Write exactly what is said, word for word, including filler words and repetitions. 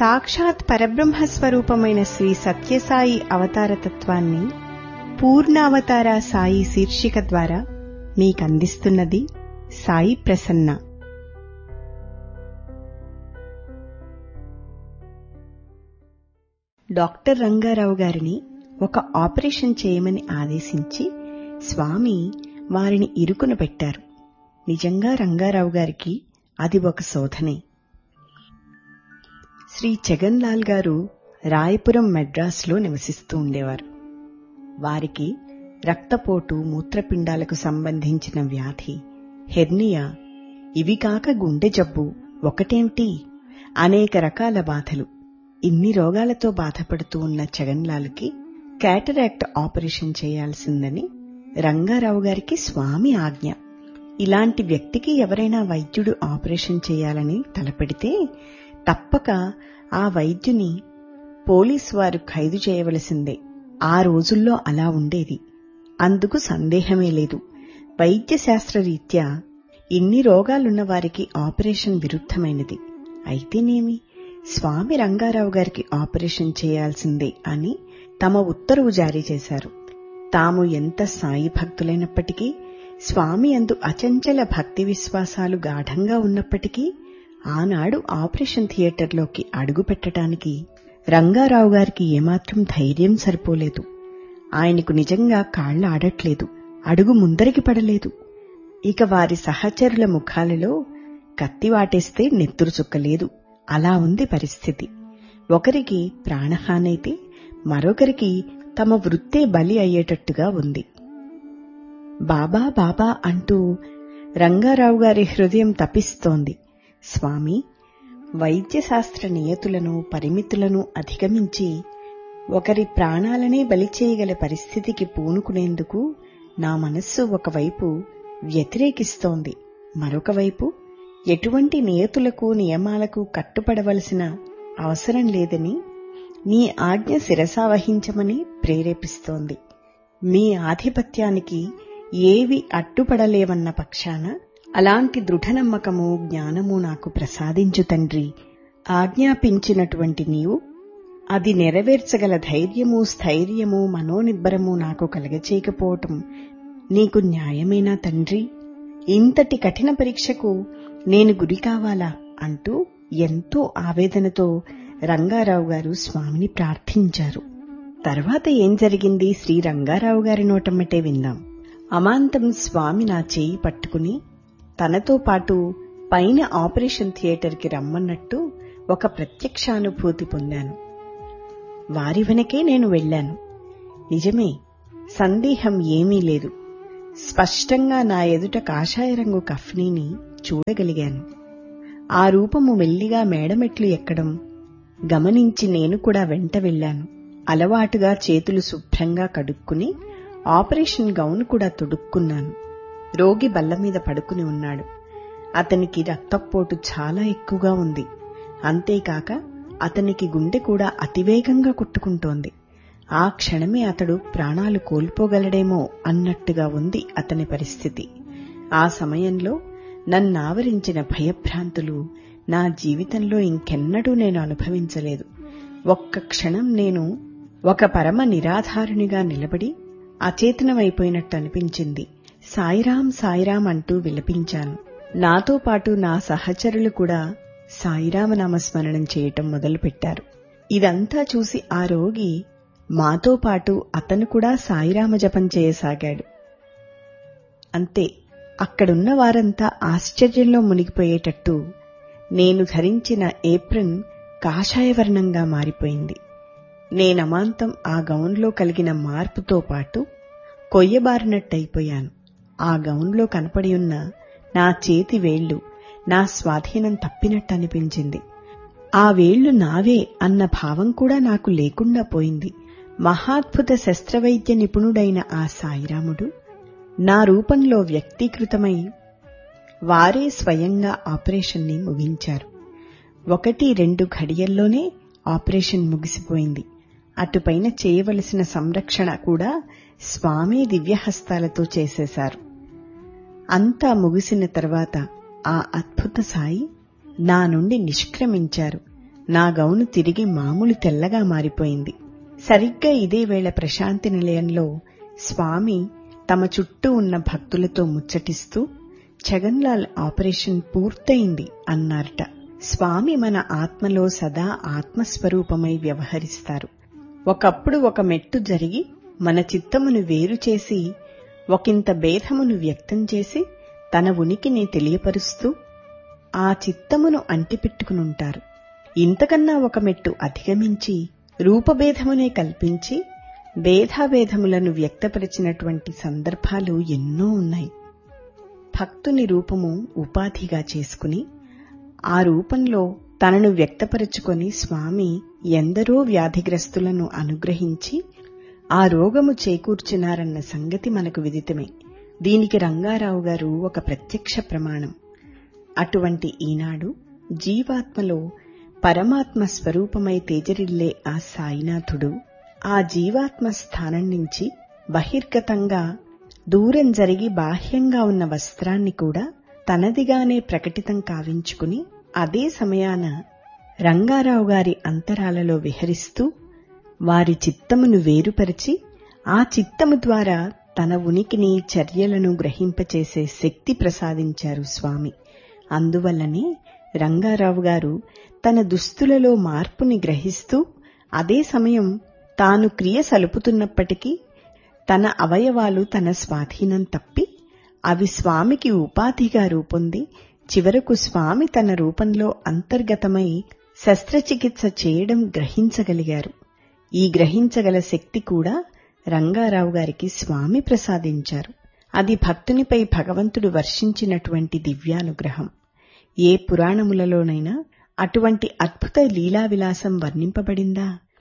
సాక్షాత్ పరబ్రహ్మస్వరూపమైన శ్రీ సత్యసాయి అవతారతత్వాన్ని పూర్ణావతార సాయి శీర్షిక ద్వారా మీకందిస్తున్నది సాయి ప్రసన్న. డాక్టర్ రంగారావు గారిని ఒక ఆపరేషన్ చేయమని ఆదేశించి స్వామి వారిని ఇరుకున పెట్టారు. నిజంగా రంగారావు గారికి అది ఒక శోధనే. శ్రీ జగన్ లాల్ గారు రాయపురం మెడ్రాస్లో నివసిస్తూ ఉండేవారు. వారికి రక్తపోటు, మూత్రపిండాలకు సంబంధించిన వ్యాధి, హెర్నియా, ఇవి కాక గుండె జబ్బు ఒకటేమిటి, అనేక రకాల బాధలు. ఇన్ని రోగాలతో బాధపడుతూ ఉన్న జగన్ లాల్కి క్యాటరాక్ట్ ఆపరేషన్ చేయాల్సిందని రంగారావు గారికి స్వామి ఆజ్ఞ. ఇలాంటి వ్యక్తికి ఎవరైనా వైద్యుడు ఆపరేషన్ చేయాలని తలపెడితే తప్పక ఆ వైద్యుని పోలీసు వారు ఖైదు చేయవలసిందే. ఆ రోజుల్లో అలా ఉండేది, అందుకు సందేహమే లేదు. వైద్య శాస్త్రరీత్యా ఇన్ని రోగాలున్న వారికి ఆపరేషన్ విరుద్ధమైనది. అయితేనేమి, స్వామి రంగారావు గారికి ఆపరేషన్ చేయాల్సిందే అని తమ ఉత్తర్వు జారీ చేశారు. తాము ఎంత సాయి భక్తులైనప్పటికీ, స్వామి యందు అచంచల భక్తి విశ్వాసాలు గాఢంగా ఉన్నప్పటికీ ఆనాడు ఆపరేషన్ థియేటర్లోకి అడుగు పెట్టడానికి రంగారావు గారికి ఏమాత్రం ధైర్యం సరిపోలేదు. ఆయనకు నిజంగా కాళ్లు ఆడట్లేదు, అడుగు ముందరికి పడలేదు. ఇక వారి సహచరుల ముఖాలలో కత్తి వాటేస్తే నెత్తురు చుక్కలేదు. అలా ఉంది పరిస్థితి. ఒకరికి ప్రాణహానైతే మరొకరికి తమ వృత్తే బలి అయ్యేటట్టుగా ఉంది. బాబా బాబా అంటూ రంగారావు గారి హృదయం తపిస్తోంది. స్వామి, వైద్యశాస్త్ర నియతులను, పరిమితులను అధిగమించి ఒకరి ప్రాణాలనే బలి చేయగల పరిస్థితికి పూనుకునేందుకు నా మనస్సు ఒకవైపు వ్యతిరేకిస్తోంది, మరొకవైపు ఎటువంటి నియతులకు, నియమాలకు కట్టుపడవలసిన అవసరం లేదని నీ ఆజ్ఞ శిరసావహించమని ప్రేరేపిస్తోంది. మీ ఆధిపత్యానికి ఏవి అడ్డుపడలేవన్న పక్షాన అలాంటి దృఢనమ్మకము, జ్ఞానము నాకు ప్రసాదించు తండ్రి. ఆజ్ఞాపించినటువంటి నీవు అది నెరవేర్చగల ధైర్యము, స్థైర్యము, మనోనిబ్బరము నాకు కలగచేయకపోవటం నీకు న్యాయమేనా తండ్రి? ఇంతటి కఠిన పరీక్షకు నేను గురి కావాలా అంటూ ఎంతో ఆవేదనతో రంగారావు గారు స్వామిని ప్రార్థించారు. తర్వాత ఏం జరిగింది శ్రీ రంగారావు గారి నోటమ్మటే విందాం. అమాంతం స్వామి నా చేయి పట్టుకుని తనతో పాటు పైన ఆపరేషన్ థియేటర్కి రమ్మన్నట్టు ఒక ప్రత్యక్షానుభూతి పొందాను. వారి వెనకే నేను వెళ్లాను. నిజమే, సందేహం ఏమీ లేదు. స్పష్టంగా నా ఎదుట కాషాయ రంగు కఫ్నీని చూడగలిగాను. ఆ రూపము మెల్లిగా మేడమెట్లు ఎక్కడం గమనించి నేను కూడా వెంట వెళ్లాను. అలవాటుగా చేతులు శుభ్రంగా కడుక్కుని ఆపరేషన్ గౌను కూడా తొడుక్కున్నాను. రోగి బల్లమీద పడుకుని ఉన్నాడు. అతనికి రక్తపోటు చాలా ఎక్కువగా ఉంది. అంతేకాక అతనికి గుండె కూడా అతివేగంగా కొట్టుకుంటోంది. ఆ క్షణమే అతడు ప్రాణాలు కోల్పోగలడేమో అన్నట్టుగా ఉంది అతని పరిస్థితి. ఆ సమయంలో నన్నావరించిన భయభ్రాంతులు నా జీవితంలో ఇంకెన్నడూ నేను అనుభవించలేదు. ఒక్క క్షణం నేను ఒక పరమ నిరాధారునిగా నిలబడి అచేతనమైపోయినట్టు అనిపించింది. సాయిరాం సాయిరాం అంటూ విలపించాను. నాతో పాటు నా సహచరులు కూడా సాయిరామనామస్మరణం చేయటం మొదలుపెట్టారు. ఇదంతా చూసి ఆ రోగి మాతో పాటు అతను కూడా సాయిరామ జపం చేయసాగాడు. అంతే, అక్కడున్న వారంతా ఆశ్చర్యంలో మునిగిపోయేటట్టు నేను ధరించిన ఏప్రిన్ కాషాయవర్ణంగా మారిపోయింది. నేనమాంతం ఆ గౌన్లో కలిగిన మార్పుతో పాటు కొయ్యబారినట్టయిపోయాను. ఆ గౌన్లో కనపడి ఉన్న నా చేతి వేళ్లు నా స్వాధీనం తప్పినట్టనిపించింది. ఆ వేళ్లు నావే అన్న భావం కూడా నాకు లేకుండా పోయింది. మహాద్భుత శస్త్రవైద్య నిపుణుడైన ఆ సాయిరాముడు నా రూపంలో వ్యక్తీకృతమై వారే స్వయంగా ఆపరేషన్ని ముగించారు. ఒకటి రెండు ఘడియల్లోనే ఆపరేషన్ ముగిసిపోయింది. అటుపైన చేయవలసిన సంరక్షణ కూడా స్వామి దివ్యహస్తాలతో చేసేశారు. అంతా ముగిసిన తర్వాత ఆ అద్భుత సాయి నా నుండి నిష్క్రమించారు. నా గౌను తిరిగి మామూలు తెల్లగా మారిపోయింది. సరిగ్గా ఇదే వేళ ప్రశాంతి నిలయంలో స్వామి తమ చుట్టూ ఉన్న భక్తులతో ముచ్చటిస్తూ ఛగన్లాల్ ఆపరేషన్ పూర్తయింది అన్నారట. స్వామి మన ఆత్మలో సదా ఆత్మస్వరూపమై వ్యవహరిస్తారు. ఒకప్పుడు ఒక మెట్టు జరిగి మన చిత్తమును వేరు చేసి ఒకంత భేదమును వ్యక్తం చేసి తన ఉనికిని తెలియపరుస్తూ ఆ చిత్తమును అంటిపెట్టుకునుంటారు. ఇంతకన్నా ఒక మెట్టు అధిగమించి రూపభేదమునే కల్పించి భేదాభేదములను వ్యక్తపరిచినటువంటి సందర్భాలు ఎన్నో ఉన్నాయి. భక్తుని రూపము ఉపాధిగా చేసుకుని ఆ రూపంలో తనను వ్యక్తపరుచుకొని స్వామి ఎందరో వ్యాధిగ్రస్తులను అనుగ్రహించి ఆ రోగము చేకూర్చినారన్న సంగతి మనకు విదితమే. దీనికి రంగారావు గారు ఒక ప్రత్యక్ష ప్రమాణం. అటువంటి ఈనాడు జీవాత్మలో పరమాత్మ స్వరూపమై తేజరిల్లే ఆ సాయినాథుడు ఆ జీవాత్మ స్థానం నుంచి బహిర్గతంగా దూరం జరిగి బాహ్యంగా ఉన్న వస్త్రాన్ని కూడా తనదిగానే ప్రకటితం కావించుకుని అదే సమయాన రంగారావు గారి అంతరాలలో విహరిస్తూ వారి చిత్తమును వేరుపరిచి ఆ చిత్తము ద్వారా తన ఉనికిని చర్యలను గ్రహింపచేసే శక్తి ప్రసాదించారు స్వామి. అందువల్లనే రంగారావు గారు తన దుస్తులలో మార్పుని గ్రహిస్తూ అదే సమయం తాను క్రియ సలుపుతున్నప్పటికీ తన అవయవాలు తన స్వాధీనం తప్పి అవి స్వామికి ఉపాధిగా రూపొంది చివరకు స్వామి తన రూపంలో అంతర్గతమై శస్త్రచికిత్స చేయడం గ్రహించగలిగారు. ఈ గ్రహించగల శక్తి కూడా రంగారావు గారికి స్వామి ప్రసాదించారు. అది భక్తునిపై భగవంతుడు వర్షించినటువంటి దివ్యానుగ్రహం. ఏ పురాణములలోనైనా అటువంటి అద్భుత లీలావిలాసం వర్ణింపబడిందా?